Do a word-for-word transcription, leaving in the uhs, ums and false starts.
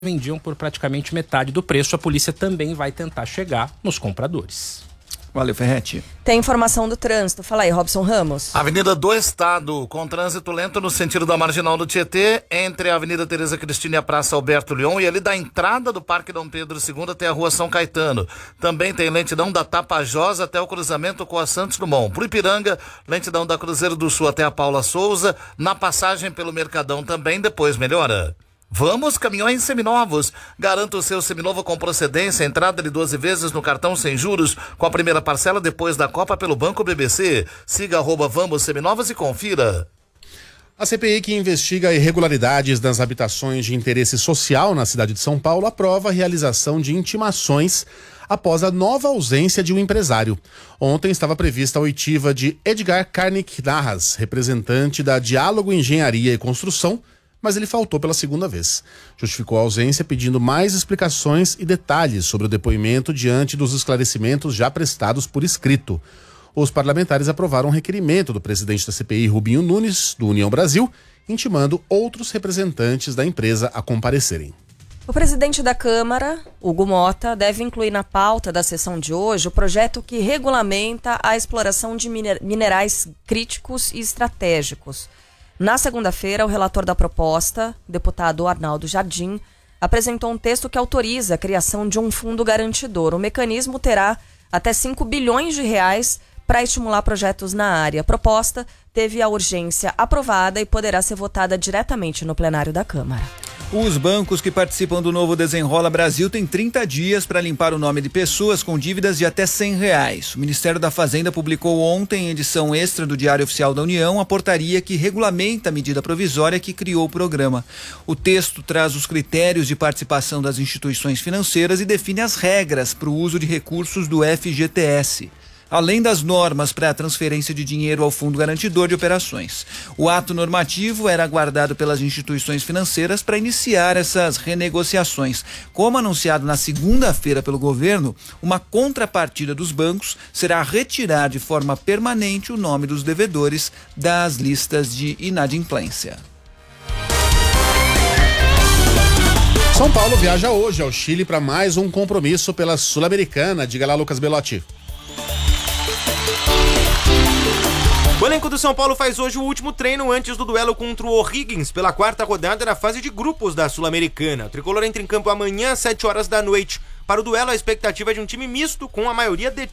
vendiam por praticamente metade do preço. A polícia também vai tentar chegar nos compradores. Valeu, Ferretti. Tem informação do trânsito. Fala aí, Robson Ramos. Avenida do Estado, com trânsito lento no sentido da Marginal do Tietê, entre a Avenida Tereza Cristina e a Praça Alberto Leon, e ali da entrada do Parque Dom Pedro segundo até a Rua São Caetano. Também tem lentidão da Tapajós até o cruzamento com a Santos Dumont. Pro Ipiranga, lentidão da Cruzeiro do Sul até a Paula Souza. Na passagem pelo Mercadão também, depois melhora. Vamos, Caminhões Seminovos. Garanta o seu seminovo com procedência, entrada de doze vezes no cartão sem juros, com a primeira parcela depois da Copa pelo Banco B B C. Siga arroba Vamos Seminovos e confira. A C P I, que investiga irregularidades nas habitações de interesse social na cidade de São Paulo, aprova a realização de intimações após a nova ausência de um empresário. Ontem estava prevista a oitiva de Edgar Karnik Narras, representante da Diálogo Engenharia e Construção, mas ele faltou pela segunda vez. Justificou a ausência pedindo mais explicações e detalhes sobre o depoimento diante dos esclarecimentos já prestados por escrito. Os parlamentares aprovaram um requerimento do presidente da C P I, Rubinho Nunes, do União Brasil, intimando outros representantes da empresa a comparecerem. O presidente da Câmara, Hugo Mota, deve incluir na pauta da sessão de hoje o projeto que regulamenta a exploração de minerais críticos e estratégicos. Na segunda-feira, o relator da proposta, deputado Arnaldo Jardim, apresentou um texto que autoriza a criação de um fundo garantidor. O mecanismo terá até cinco bilhões de reais para estimular projetos na área. A proposta teve a urgência aprovada e poderá ser votada diretamente no plenário da Câmara. Os bancos que participam do novo Desenrola Brasil têm trinta dias para limpar o nome de pessoas com dívidas de até cem reais. O Ministério da Fazenda publicou ontem, em edição extra do Diário Oficial da União, a portaria que regulamenta a medida provisória que criou o programa. O texto traz os critérios de participação das instituições financeiras e define as regras para o uso de recursos do F G T S. Além das normas para a transferência de dinheiro ao Fundo Garantidor de Operações. O ato normativo era aguardado pelas instituições financeiras para iniciar essas renegociações. Como anunciado na segunda-feira pelo governo, uma contrapartida dos bancos será retirar de forma permanente o nome dos devedores das listas de inadimplência. São Paulo viaja hoje ao Chile para mais um compromisso pela Sul-Americana. Diga lá, Lucas Belotti. O elenco do São Paulo faz hoje o último treino antes do duelo contra o O'Higgins pela quarta rodada na fase de grupos da Sul-Americana. O tricolor entra em campo amanhã às sete horas da noite. Para o duelo, a expectativa é de um time misto com a maioria de